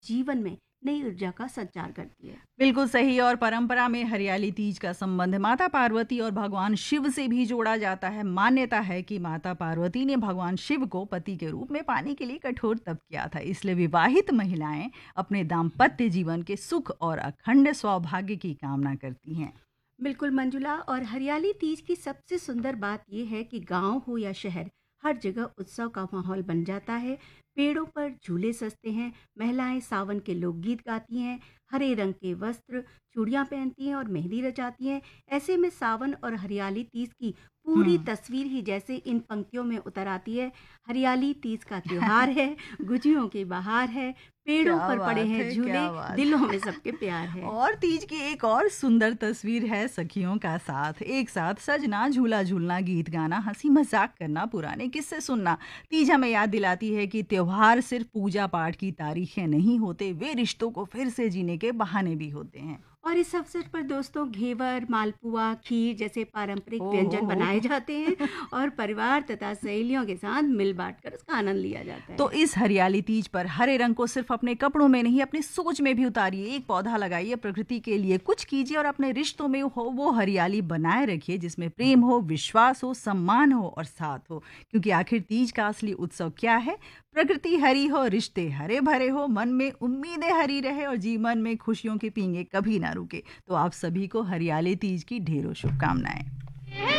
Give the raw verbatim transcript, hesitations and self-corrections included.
जीवन में नई ऊर्जा का संचार करती है। बिल्कुल सही। और परंपरा में हरियाली तीज का संबंध माता पार्वती और भगवान शिव से भी जोड़ा जाता है। मान्यता है कि माता पार्वती ने भगवान शिव को पति के रूप में पाने के लिए कठोर तप किया था, इसलिए विवाहित महिलाएं अपने दाम्पत्य जीवन के सुख और अखंड सौभाग्य की कामना करती हैं। बिल्कुल मंजुला, और हरियाली तीज की सबसे सुंदर बात यह है कि गांव हो या शहर, हर जगह उत्सव का माहौल बन जाता है। पेड़ों पर झूले सजते हैं, महिलाएं सावन के लोकगीत गाती हैं, हरे रंग के वस्त्र चूड़ियां पहनती हैं और मेहंदी रचाती हैं। ऐसे में सावन और हरियाली तीज की पूरी हम्म। तस्वीर ही जैसे इन पंक्तियों में उतर आती है। हरियाली तीज का त्योहार है, गुजियों की बहार है, पेड़ों क्या पर पड़े बात हैं है, झूले, क्या बात दिलों है। में सबके प्यार है। और तीज की एक और सुंदर तस्वीर है सखियों का साथ, एक साथ सजना, झूला झूलना, गीत गाना, हंसी मजाक करना, पुराने किस्से सुनना। तीज हमें याद दिलाती है कि त्योहार सिर्फ पूजा पाठ की तारीखें नहीं होते, वे रिश्तों को फिर से जीने के बहाने भी होते हैं। और इस अवसर पर दोस्तों घेवर, मालपुआ, खीर जैसे पारंपरिक ओ हो व्यंजन हो बनाए जाते हैं और परिवार तथा सहेलियों के साथ मिल बांट कर उसका आनंद लिया जाता तो है। इस हरियाली तीज पर हरे रंग को सिर्फ अपने कपड़ों में नहीं, अपनी सोच में भी उतारिए। एक पौधा लगाइए, प्रकृति के लिए कुछ कीजिए और अपने रिश्तों में हो वो हरियाली बनाए रखिए जिसमें प्रेम हो, विश्वास हो, सम्मान हो और साथ हो। क्योंकि आखिर तीज का असली उत्सव क्या है? प्रकृति हरी हो, रिश्ते हरे भरे हो, मन में उम्मीदें हरी रहे और जीवन में खुशियों के पींगे कभी ना रुके। तो आप सभी को हरियाली तीज की ढेरों शुभकामनाएं।